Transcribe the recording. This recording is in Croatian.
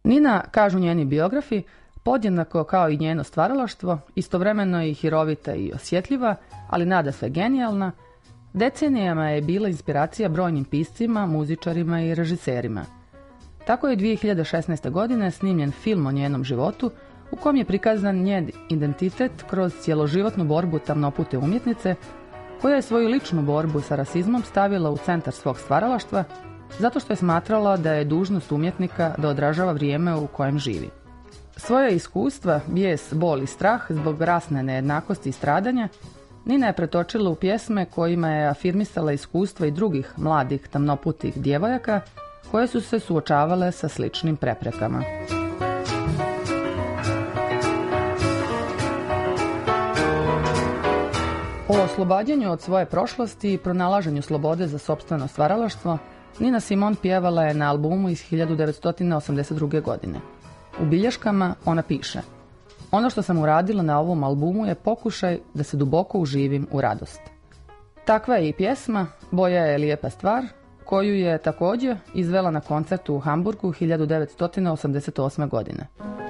Nina, kažu njeni biografi, podjednako kao i njeno stvaralaštvo, istovremeno i hirovita i osjetljiva, ali nadasve genijalna, decenijama je bila inspiracija brojnim piscima, muzičarima i režiserima. Tako je 2016. godine snimljen film o njenom životu, u kom je prikazan njen identitet kroz cjeloživotnu borbu tamnopute umjetnice, koja je svoju ličnu borbu sa rasizmom stavila u centar svog stvaralaštva, zato što je smatrala da je dužnost umjetnika da odražava vrijeme u kojem živi. Svoje iskustva, bijes, bol i strah zbog rasne nejednakosti i stradanja Nina je pretočila u pjesme kojima je afirmisala iskustva i drugih mladih tamnoputih djevojaka koje su se suočavale sa sličnim preprekama. O oslobađanju od svoje prošlosti i pronalaženju slobode za sopstveno stvaralaštvo Nina Simone pjevala je na albumu iz 1982. godine. U bilješkama ona piše: "Ono što sam uradila na ovom albumu je pokušaj da se duboko uživim u radost." Takva je i pjesma "Boja je lijepa stvar", koju je također izvela na koncertu u Hamburgu 1988. godine.